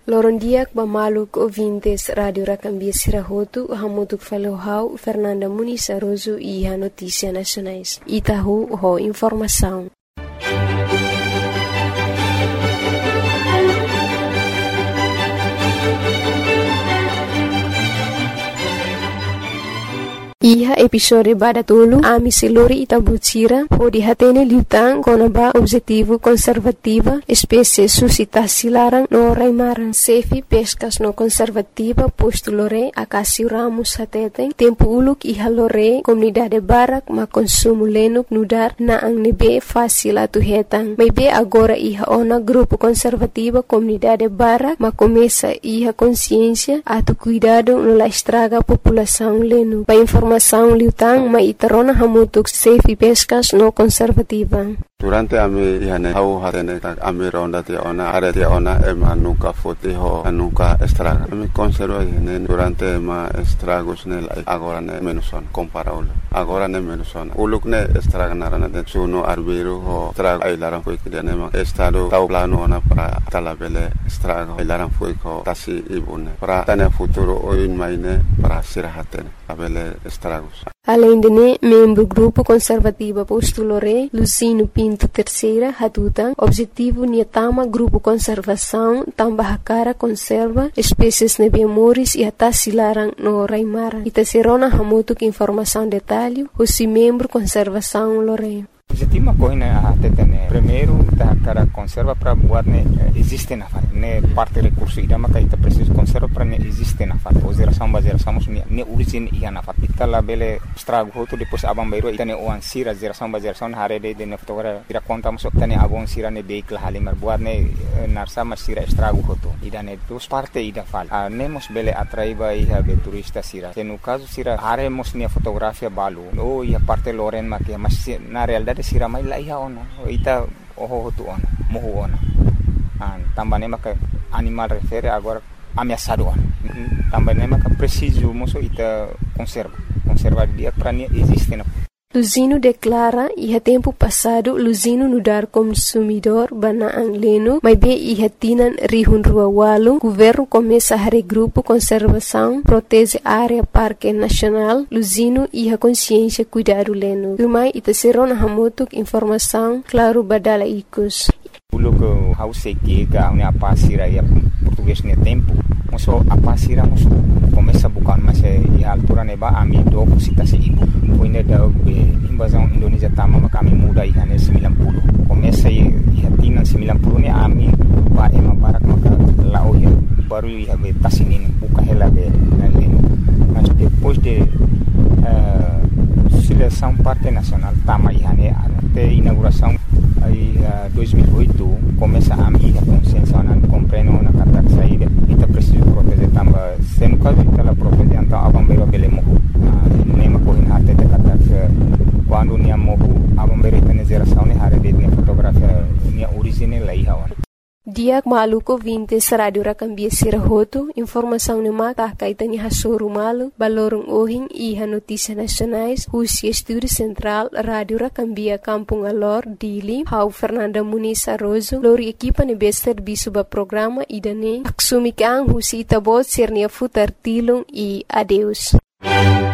Lorondiak bamaluk ouvintes Radio Racambia Sirahotu, hamutuk falohau Fernanda Muniz Aroso e a Notícia Nacionais. Itahu ho informação. Iha episode badatulu ami seluri Itabutira ho dihatene liutang konaba objetivo conservativa espécie suscitasi larang no raimaran sefi pescas no conservativa posto lore akasi ramos hateteng tempo uluk iha lore comunidade barak ma consumo lenuk nudar na ang nebe fácil atu hetang maybe agora iha ona grupo conservativa comunidade barak ma começa iha consciência atu cuidado no la estraga população lenu pa informação liutang maitarona hamutuk safe pescas no conservativa. Durante ami ihane hau hatene ami ronda te ona are te ona ema nunca fote ho nunca estraga. Ami conserva ihane durante ema estragos nel agora ne menuson comparable. Agora ne menuson. Uluk ne estraga narana de suno arbiro ho estraga ai laran foi que nema estado tau plano ona para talabele estraga ai laran foi ko tasi ibune. Para tane futuro oin maine para sirahatene abele estragos. Além de membro grupo conservativa postulore Lucino Pinto Terceira Hatutan, objetivo niatama grupo conservação tambah cara conserva espécies nebemoris e atasilarang no raimara. Itaserona hamutuk informação detalhe o membro conservação lore. Objetivo coina tetene primeiro da cara conserva para buat ne existe na fat ne parte recurso ida maka ita preciso conserva para ne existe na fat o geração ne origin ia na fat ita la bele estrago hoto depois abang bairo ita ne oan sira geração hare de ne fotogra ira conta masuk tane abong sira ne beik la halimar buat ne narsa mas sira estrago hoto ida ne dos parte ida fal nemos bele atraiba ia be turista sira no caso sira haremos ne fotografia balu o ia parte loren makia mas na realidade sira mai la iha ona ita oho tu ona mohu ona tambah nema ka animal refere agora ameaçado ona tambah nema ka preciso moso ita conserva dia para nie existe na Luzino declara iha tempo passado Luzino nudar consumidor banaang leno, mas be iha tinan rihun rua walu, governo começa a regrupo conservação, protege área parque nacional, Luzino iha consciência cuidado leno. Lumai ita serona hamutuk informação, claro badala ikus. Pulo que hau seki ka une apa sira ya português ne tempo moso apa sira moso começa bukan mas e altura neba ami do cita se ibu poine da invasão Indonésia tama kami muda ihane 90 começa e hatina 90 ne ami ba ema barak maka lao ya baru ia be tasinin buka hela be mas depois de seleção parte nacional tama ihane até inauguração aí 2008 começa a minha consciência na compreendo na kata saída ita preciso proteger tamba sendo caso ita la proteger então abambero bele mohu nema ko in hate de kata quando nia mohu abambero ita ne geração ne hare de fotografia nia original lai hawan. Diak maluko vintes Radio Racambia Sirahotu, informação ne mata kaitani hasuru malu, balorong ohing iha notícia nacionais, Husi Estúdio Central, Radio Racambia Kampung Alor, Dili, hau Fernanda Muniz Aroso, lori equipa ne bester bisuba programa idane, aksumikang Husi Itabot Sernia Futar Tilung e adeus.